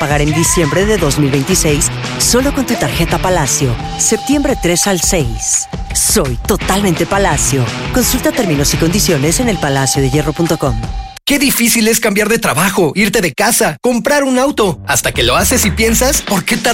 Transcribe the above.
pagar en diciembre de 2026 solo con tu tarjeta Palacio. Septiembre 3 al 6. Soy totalmente Palacio. Consulta términos y condiciones en elpalaciodehierro.com. Qué difícil es cambiar de trabajo, irte de casa, comprar un auto. Hasta que lo haces y piensas, ¿por qué